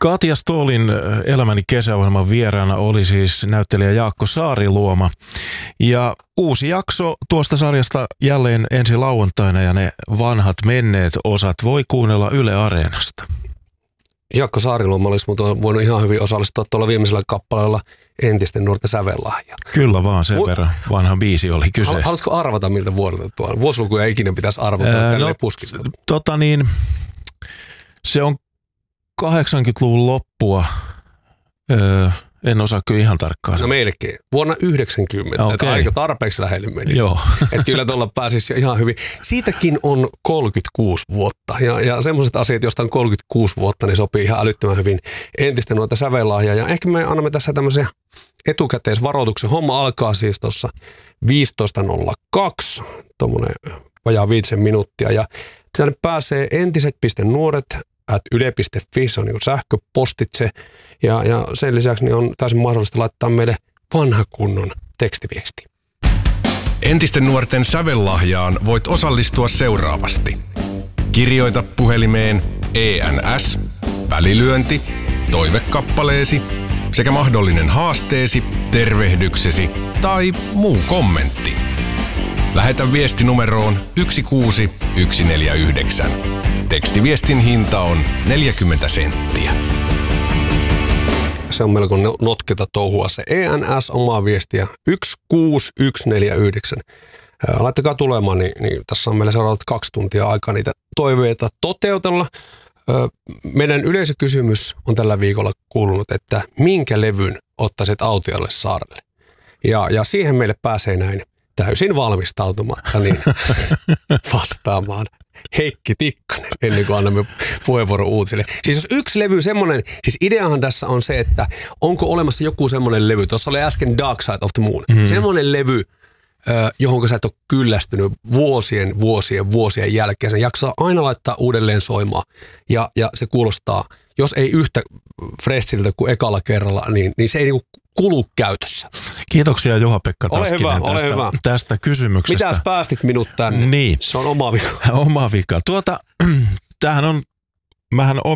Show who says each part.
Speaker 1: Katja Ståhlin Elämäni kesäohjelman vieraana oli siis näyttelijä Jaakko Saariluoma. Ja uusi jakso tuosta sarjasta jälleen ensi lauantaina ja ne vanhat menneet osat voi kuunnella Yle Areenasta.
Speaker 2: Jaakko Saariluoma olisi voinut ihan hyvin osallistua tuolla viimeisellä kappaleella Entisten nuorten sävellahja.
Speaker 1: Kyllä vaan, sen verran vanha biisi oli kyseessä.
Speaker 2: Haluatko arvata, miltä vuodelta tuolla? Vuosilukuja ikinä pitäisi arvata tälleen puskista.
Speaker 1: Se on 80-luvun loppua. En osaa kyllä ihan tarkkaan.
Speaker 2: No melkein. Vuonna 90.
Speaker 1: Okay.
Speaker 2: Aika tarpeeksi lähelle meni.
Speaker 1: Joo.
Speaker 2: Että kyllä tuolla pääsisi jo ihan hyvin. Siitäkin on 36 vuotta. Ja semmoiset asiat, joista on 36 vuotta, niin sopii ihan älyttömän hyvin Entisten nuorten sävellahjaa. Ja ehkä me annamme tässä tämmöisen etukäteisvaroituksen. Homma alkaa siis tuossa 15.02. Tuommoinen vajaa 5 minuuttia. Ja tänne pääsee entiset.nuoret@yle.fi, se on niin kuin sähköpostitse, ja sen lisäksi niin on täysin mahdollista laittaa meille vanha kunnon tekstiviesti.
Speaker 3: Entisten nuorten sävellahjaan voit osallistua seuraavasti. Kirjoita puhelimeen ENS, välilyönti, toivekappaleesi sekä mahdollinen haasteesi, tervehdyksesi tai muu kommentti. Lähetä viesti numeroon 16149. Tekstiviestin hinta on 40 senttiä.
Speaker 2: Se on melko notketa touhua se ENS, omaa viestiä 16149. Laittakaa tulemaan, niin tässä on meillä seuraavat 2 tuntia aikaa niitä toiveita toteutella. Meidän yleisökysymys on tällä viikolla kuulunut, että minkä levyn ottaisit autiolle saarelle? Ja siihen meille pääsee näin täysin valmistautumatta niin vastaamaan Heikki Tikkanen, ennen kuin annamme puheenvuoron uutisille. Siis jos yksi levy semmoinen, siis ideahan tässä on se, että onko olemassa joku semmoinen levy, tuossa oli äsken Dark Side of the Moon, semmoinen levy, johon sä et ole kyllästynyt vuosien jälkeen. Sen jaksaa aina laittaa uudelleen soimaan ja se kuulostaa, jos ei yhtä freshiltä kuin ekalla kerralla, niin se ei niinku kulu käytössä.
Speaker 1: Kiitoksia Juha-Pekka Taskinen tästä kysymyksestä.
Speaker 2: Mitäs päästit minut tänne?
Speaker 1: Niin.
Speaker 2: Se on oma vika.
Speaker 1: Oma vika. Mähän